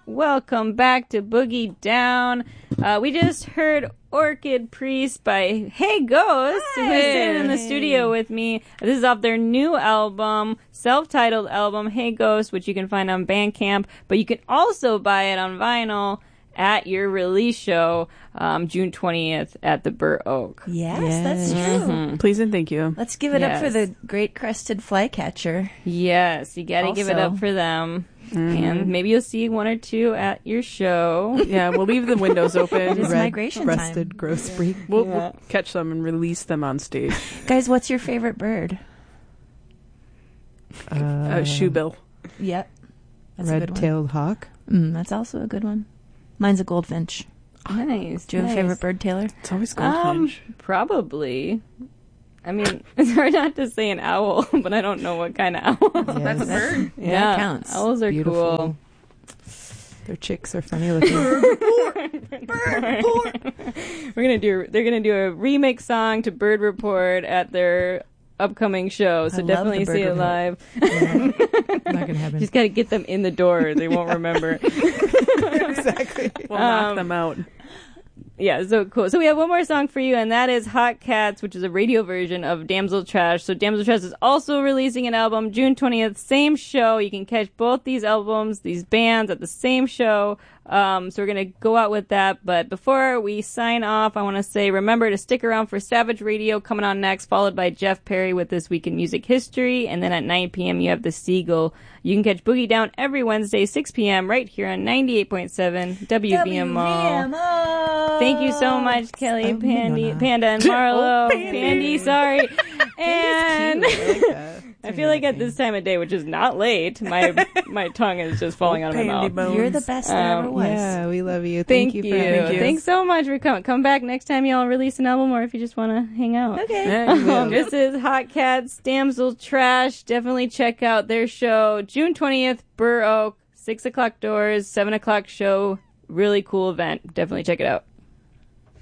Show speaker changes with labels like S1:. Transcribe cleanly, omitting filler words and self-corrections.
S1: Welcome back to Boogie Down. We just heard Orchid Priest by Hey Ghost, who's sitting in the studio with me. This is off their new album, self-titled album, Hey Ghost, which you can find on Bandcamp, but you can also buy it on vinyl at your release show, June 20th at the Burr Oak.
S2: Yes, that's true.
S1: Mm-hmm.
S3: Please and thank you.
S2: Let's give it up for the Great Crested Flycatcher.
S1: Yes, you gotta give it up for them. Mm-hmm. And maybe you'll see one or two at your show.
S3: Yeah, we'll leave the windows open.
S2: It's migration
S4: breasted
S2: time.
S4: grosbeak.
S3: We'll catch them and release them on stage.
S2: Guys, what's your favorite bird?
S3: Shoebill.
S2: Yep. That's a good one.
S4: Red-tailed hawk.
S2: That's also a good one. Mine's a goldfinch.
S1: Nice.
S2: Do you have a favorite bird, Taylor?
S3: It's always goldfinch.
S1: Probably. I mean, it's hard not to say an owl, but I don't know what kind of owl.
S4: Yes.
S3: That's a bird.
S1: Yeah,
S2: that counts.
S1: Owls are
S4: Beautiful.
S1: cool.
S4: Their chicks are funny looking.
S1: Bird Report. They're gonna do a remix song to Bird Report at their upcoming show. So
S2: I love
S1: definitely
S2: the Bird
S1: see it
S2: Report.
S1: live.
S4: Not gonna happen.
S1: Just gotta get them in the door. They won't remember.
S4: Exactly.
S3: We'll knock them out.
S1: Yeah, so cool. So we have one more song for you, and that is Hot Cats, which is a radio version of Damsel Trash. So Damsel Trash is also releasing an album June 20th, same show. You can catch both these albums, these bands at the same show. So we're going to go out with that. But before we sign off, I want to say remember to stick around for Savage Radio coming on next, followed by Jeff Perry with This Week in Music History. And then at 9 p.m. you have The Seagull. You can catch Boogie Down every Wednesday, 6 p.m. right here on 98.7 WBMO. Thank you so much, Kelly, Panda, and Marlo. Pandy, sorry. And I feel like at this time of day, which is not late, my tongue is just falling out of my mouth.
S3: Bones.
S2: You're the best there ever was.
S4: Yeah, we love you.
S1: Thank
S4: you
S1: you.
S4: for having us.
S1: Thanks so much for coming. Come back next time y'all release an album, or if you just want to hang out.
S2: Okay.
S3: Yeah,
S1: This is Hot Cats, Damsel Trash. Definitely check out their show, June 20th, Burr Oak, 6 o'clock doors, 7 o'clock show. Really cool event. Definitely check it out.